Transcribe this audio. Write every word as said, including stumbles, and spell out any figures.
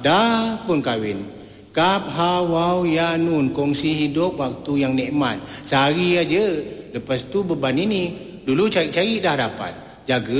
dah pun kahwin. Kap hawau ya nun, kongsi hidup waktu yang nikmat. Sehari aja, lepas tu beban ini. Dulu cari-cari dah dapat. Jaga